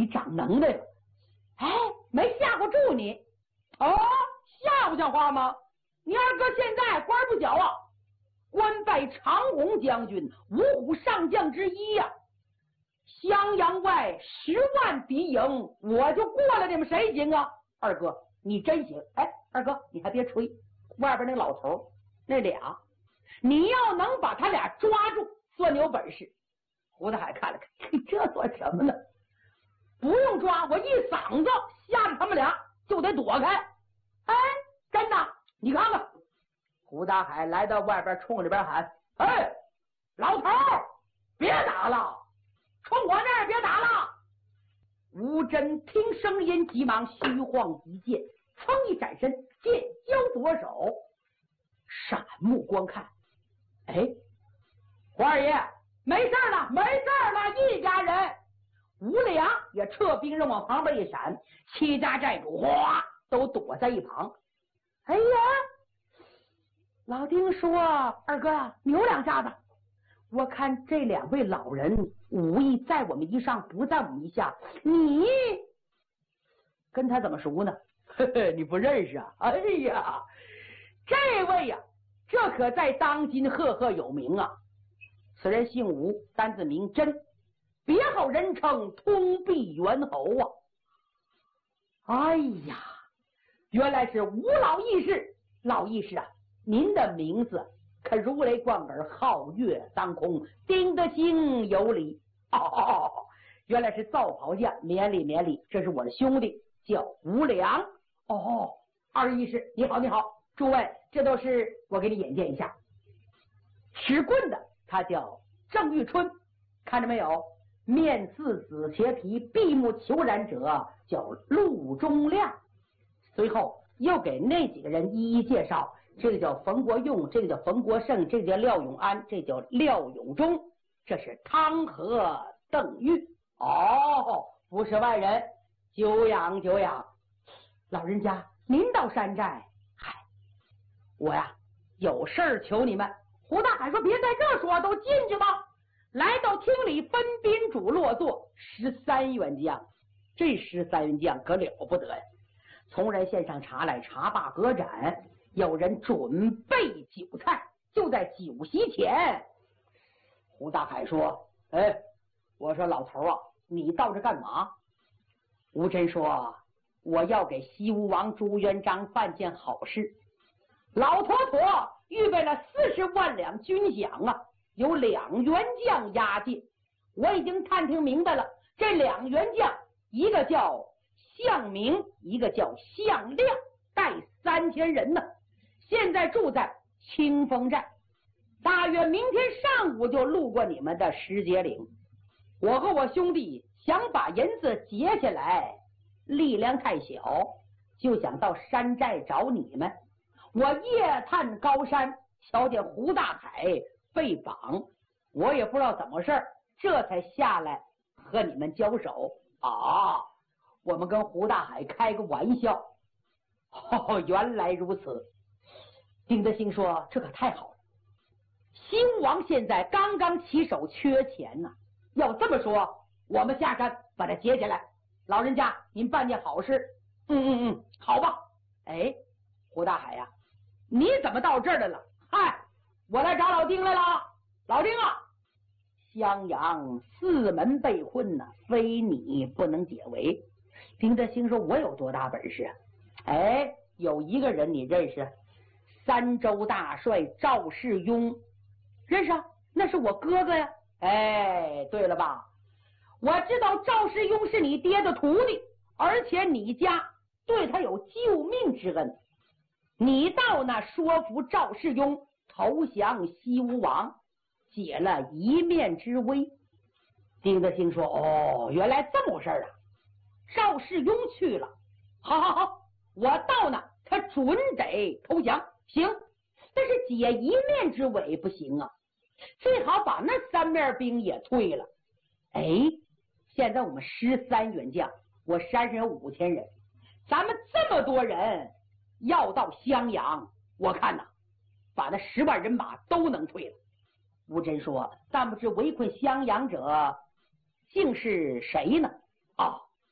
长能耐了。哎，没吓唬住你。哦，吓不像话吗？你二哥现在官不小啊，官拜长虹将军，五虎上将之一呀、襄阳外10万敌营，我就过了，你们谁行啊？二哥，你真行！哎，二哥，你还别吹，外边那老头那俩，你要能把他俩抓住，算你有本事。胡大海看了看，这算什么呢？不用抓，我一嗓子吓得他们俩就得躲开。哎，真的，你看看。胡大海来到外边，冲里边喊：“哎，老头，别打了！冲我这儿别打了！”吴真听声音，急忙虚晃一剑，噌一闪身，剑交左手，闪目观看。哎，胡二爷，没事了，没事了，一家人。吴良也撤兵刃往旁边一闪，7家寨主哗都躲在一旁。哎呀，老丁说：“二哥呀，扭两下子。我看这2位老人武艺在我们一上，不在我们一下。你跟他怎么熟呢？呵呵，你不认识啊？哎呀，这位呀，这可在当今赫赫有名啊！此人姓吴，单字名真，别号人称通臂猿猴啊！哎呀，原来是吴老义士。老义士啊，您的名字可如雷贯耳，皓月当空，丁得兴有理。哦，原来是造袍匠，免礼免礼，这是我的兄弟，叫吴良。哦，二义士你好，你好，诸位，这都是我给你引荐一下。持棍的他叫郑玉春，看着没有？面似紫茄皮，闭目求然者叫陆中亮。随后又给那几个人一一介绍，这个叫冯国用，这个叫冯国胜，这个叫廖永安，这叫廖永忠，这是汤和邓玉。哦，不是外人，久仰久仰。老人家您到山寨，嗨，我呀有事儿求你们。胡大海说：“别在这说，都进去吧。”来到厅里，分宾主落座，13员将。这13员将可了不得呀！从人献上茶来，茶罢隔盏，有人准备酒菜，就在酒席前。胡大海说：“哎，我说老头啊，你到这干嘛？”吴真说：“我要给西吴王朱元璋办件好事，老妥妥预备了40万两军饷啊，有2员将押解。我已经探听明白了，这2员将，一个叫项明，一个叫项亮，带3000人呢。现在住在清风寨，大约明天上午就路过你们的石碣岭。我和我兄弟想把银子结下来，力量太小，就想到山寨找你们。我夜探高山，瞧见胡大海被绑，我也不知道怎么事儿，这才下来和你们交手啊。我们跟胡大海开个玩笑。哦，原来如此。丁德兴说：“这可太好了，西吴王现在刚刚起手，缺钱呢。要这么说，我们下山把他劫起来。老人家，您办件好事。好吧。哎，胡大海呀，你怎么到这儿来了？嗨，我来找老丁来了。老丁啊，襄阳4门被困呢，非你不能解围。”丁德兴说：“我有多大本事啊？”哎，有一个人你认识，三州大帅赵世庸，认识啊？那是我哥哥呀。哎，对了吧？我知道赵世庸是你爹的徒弟，而且你家对他有救命之恩。你到那说服赵世庸投降西吴王，解了一面之危。丁德兴说：“哦，原来这么回事啊！”赵世庸去了，好，我到那他准得投降。行，但是解一面之围不行啊，最好把那3面兵也退了。哎，现在我们13员将，我山上有5000人，咱们这么多人要到襄阳，我看呐，把那10万人马都能退了。吴真说：“但不知围困襄阳者竟是谁呢？”啊，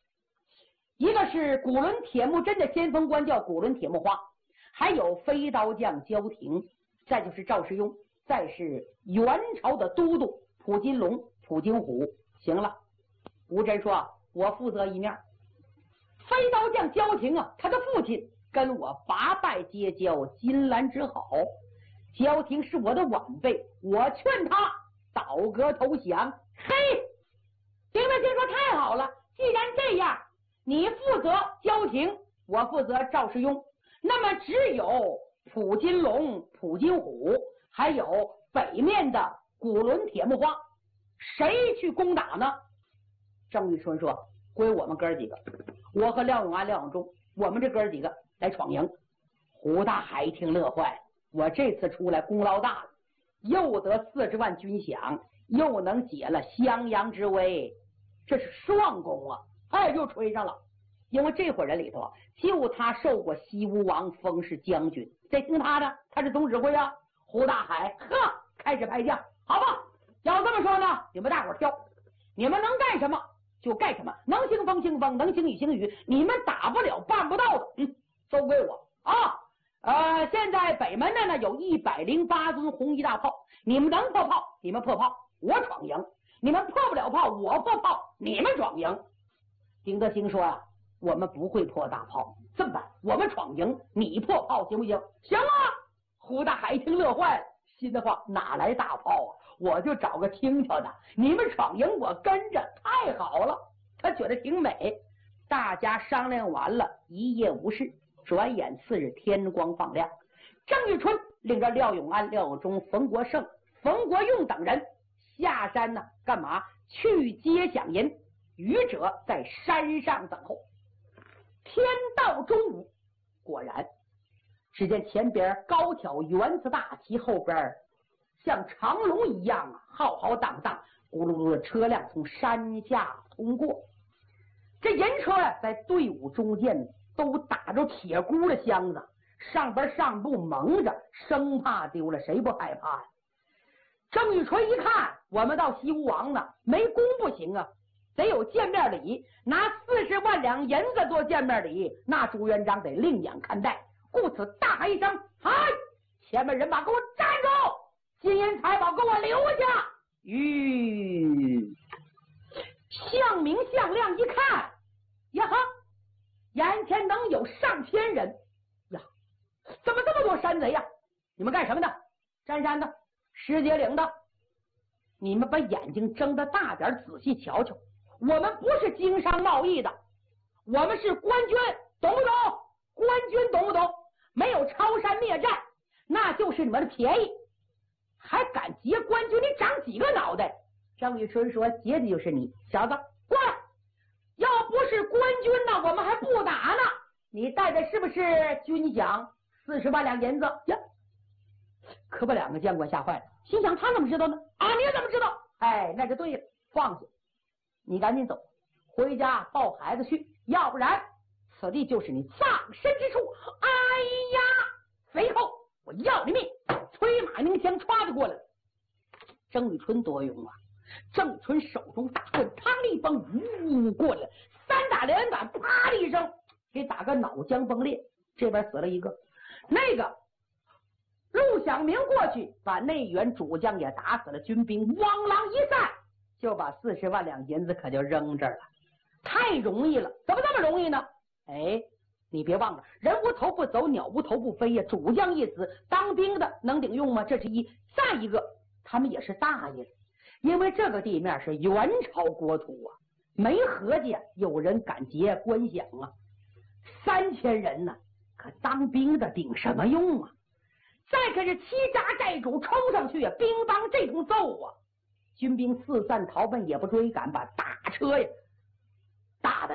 一个是古伦铁木真的先锋官叫古伦铁木花，还有飞刀将焦廷，再就是赵世庸，再是元朝的都督普金龙、普金虎。行了，吴真说我负责一面。飞刀将焦廷啊，他的父亲跟我八拜结交，金兰之好。焦廷是我的晚辈，我劝他倒戈投降。嘿，丁德兴说太好了，既然这样，你负责焦廷，我负责赵世庸，那么只有普金龙、普金虎，还有北面的古伦铁木花，谁去攻打呢？郑玉春说归我们哥几个，我和廖永安、廖永忠，我们这哥几个来闯营。胡大海一听乐坏了，我这次出来功劳大了，又得40万军饷，又能解了襄阳之危，这是双功啊！哎，又吹上了。因为这伙人里头，就他受过西吴王封是将军，得听他的，他是总指挥啊。胡大海呵，开始派将，好吧？要这么说呢，你们大伙挑，你们能干什么就干什么，能行风行风，能行雨行雨，你们打不了办不到的，都归我啊！现在北门的呢有108尊红衣大炮，你们能破炮，你们破炮，我闯营；你们破不了炮，我破炮，你们闯营。丁德兴说啊，我们不会破大炮，这么办？我们闯营，你破炮行不行？行啊！胡大海一听乐坏了，心的话哪来大炮啊？我就找个听听的，你们闯营我跟着，太好了。他觉得挺美。大家商量完了，一夜无事。转眼次日天光放亮，郑玉春领着廖永安、廖永忠、冯国胜、冯国用等人下山呢，干嘛？去接饷银。余者在山上等候。天到中午，果然只见前边高挑圆字大旗，后边像长龙一样啊，浩浩荡荡，咕噜噜的车辆从山下通过。这银车呀，在队伍中间都打着铁箍的箱子，上边上部蒙着，生怕丢了，谁不害怕呀？郑玉纯一看，我们到西吴王呢，没功不行啊，得有见面礼，拿40万两银子做见面礼，那朱元璋得另眼看待。故此大喊一声：“嗨！前面人马给我站住！金银财宝给我留下！”向明、向亮一看，呀哈，眼前能有上千人呀！怎么这么多山贼呀？你们干什么的？占山的，石碣岭的，你们把眼睛睁得大点，仔细瞧瞧。我们不是经商贸易的，我们是官军，懂不懂？官军懂不懂？没有抄山灭寨，那就是你们的便宜。还敢劫官军？你长几个脑袋？张玉春说：“劫的就是你，小子，过来！要不是官军呢，我们还不打呢。你带的是不是军饷40万两银子呀？”可把两个将官吓坏了，心想他怎么知道呢？啊，你怎么知道？哎，那就对了，放下，你赶紧走，回家抱孩子去，要不然此地就是你葬身之处。哎呀，随后我要你命！催马鸣枪歘就过来了。郑玉春多勇啊！郑玉春手中大棍汤一崩，呜过来了，3打连杆，啪的一声给打个脑浆崩裂。这边死了一个，那个陆响明过去把内援主将也打死了，军兵汪郎一散，就把40万两银子可就扔这儿了。太容易了，怎么这么容易呢？哎，你别忘了，人无头不走，鸟无头不飞呀！主将一死，当兵的能顶用吗？这是一。再一个，他们也是大爷，因为这个地面是元朝国土啊，没合计有人敢劫官饷啊。3000人呢，可当兵的顶什么用啊？再可是欺诈债主冲上去啊，兵帮这通揍啊！军兵四散逃奔，也不追赶，把大车呀大的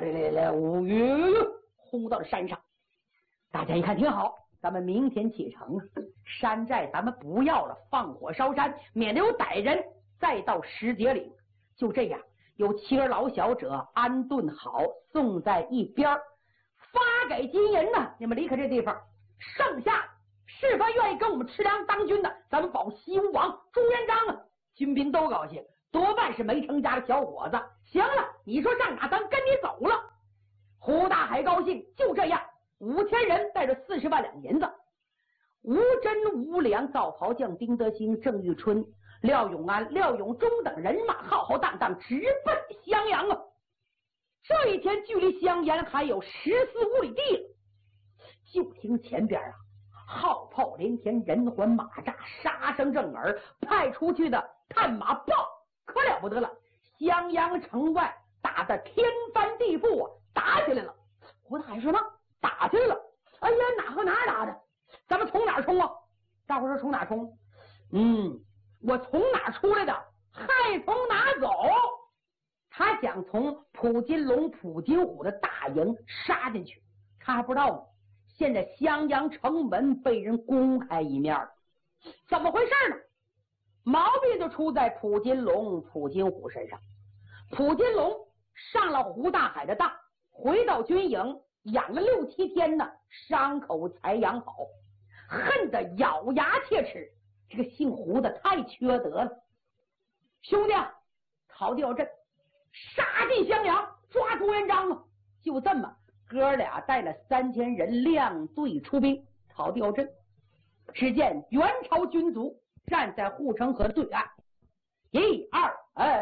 轰到了山上。大家一看挺好，咱们明天启程啊！山寨咱们不要了，放火烧山，免得有歹人再到石碣岭。就这样，有妻儿老小者安顿好，送在一边，发给金银呢。你们离开这地方，剩下是否愿意跟我们吃粮当军的，咱们保西吴王朱元璋啊！军兵都高兴，多半是没成家的小伙子。行了，你说上哪，咱跟你走了。胡大海高兴，就这样，5000人带着40万两银子，吴真、吴良、赵袍将、丁德兴、郑玉春、廖永安、廖永忠等人马浩浩荡荡直奔襄阳啊！这一天距离襄阳还有14、15里地了。就听前边啊，号炮连天，人环马扎，杀声震耳，派出去的探马报可了不得了。襄阳城外打得天翻地覆啊，打起来了。胡大海说：“呢，打起来了！哎呀，哪和哪打的？咱们从哪儿冲啊？”大伙说：“从哪冲？我从哪出来的，还从哪走？”他想从普金龙、普金虎的大营杀进去，他还不知道呢。现在襄阳城门被人公开一面了，怎么回事呢？毛病就出在普金龙、普金虎身上。普金龙上了胡大海的当，回到军营养了6、7天呢，伤口才养好，恨得咬牙切齿。这个姓胡的太缺德了，兄弟，讨调阵，杀进襄阳，抓朱元璋啊！就这么，哥俩带了3000人亮队出兵讨调阵。只见元朝军卒站在护城河对岸，1、2，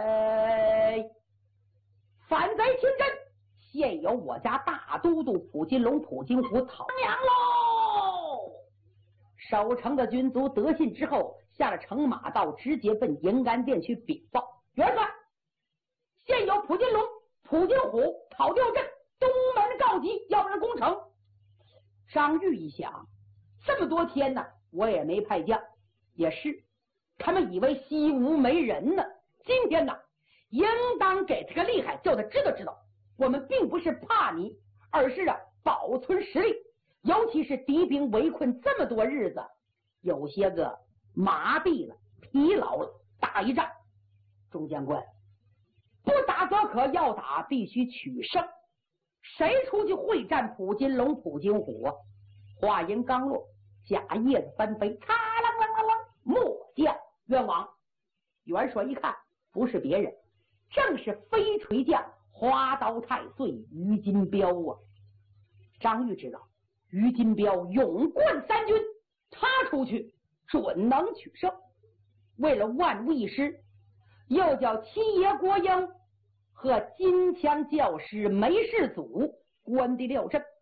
反贼听真！现有我家大都督普金龙、普金虎讨襄阳喽！守城的军卒得信之后，下了乘马道，直接奔营安殿去禀报元帅，现有普金龙、普金虎讨调阵，东门告急，要人攻城。张玉一想，这么多天呢，我也没派将，也是，他们以为西吴没人呢。今天呢，应当给他个厉害，叫他知道，我们并不是怕你，而是保存实力。尤其是敌兵围困这么多日子，有些个麻痹了、疲劳了。打一仗，众将官，不打则可，要打必须取胜。谁出去会战普金龙、普金虎啊？话音刚落，甲叶子翻飞，嚓啷啷啷啷，末将冤枉。元帅一看，不是别人，正是飞锤将花刀太岁于金彪啊！张玉知道于金彪勇冠3军，他出去准能取胜。为了万无一失，又叫七爷郭英和金枪教师梅世祖关帝廖镇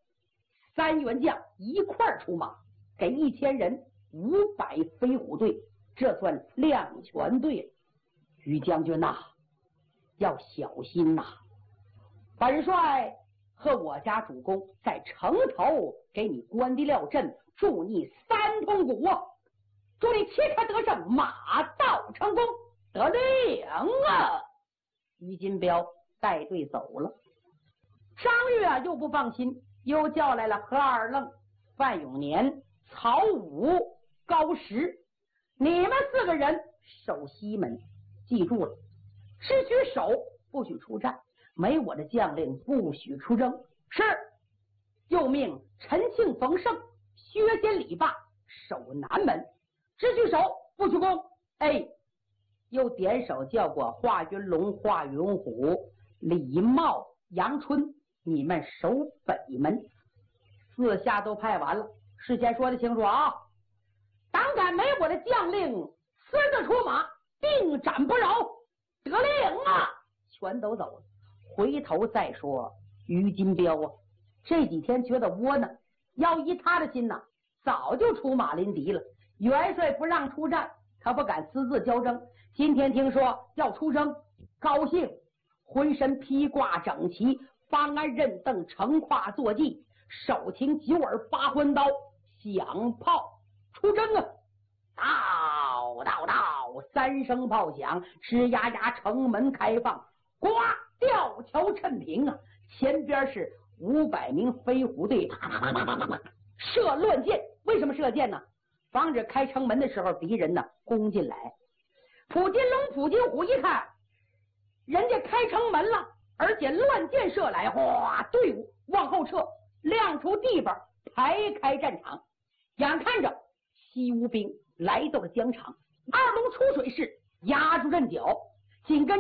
3员将一块出马，给1000人500飞虎队，这算两全队了。于将军呐，要小心呐！本帅和我家主公在城头给你关帝廖镇，祝你3通鼓，祝你旗开得胜，马到成功，得令啊！于金彪带队走了。张玉又不放心，又叫来了何二愣、范永年、曹武、高石，你们4个人守西门，记住了，只许守，不许出战，没我的将令不许出征。是。又命陈庆、冯胜、薛坚、李霸守南门，只许守，不许攻。又点手叫过华云龙、华云虎、李茂、杨春，你们守北门。4下都派完了，事先说的清楚啊！胆敢没我的将令，私自出马，定斩不饶！得令啊！全都走了。回头再说于金彪啊，这几天觉得窝囊，要依他的心呐，早就出马临敌了。元帅不让出战，他不敢私自交征。今天听说要出征，高兴，浑身披挂整齐，方安认凳，乘胯坐骑，手擎9耳8环刀，响炮出征啊！到，3声炮响，吱呀呀，城门开放，呱，吊桥趁平啊！前边是500名飞虎队，射乱箭。为什么射箭呢？防止开城门的时候敌人呢攻进来。普金龙、普金虎一看人家开城门了，而且乱箭射来，哗，队伍往后撤，亮出地方，排开战场。眼看着西吴兵来到了疆场，2龙出水式压住阵脚，紧跟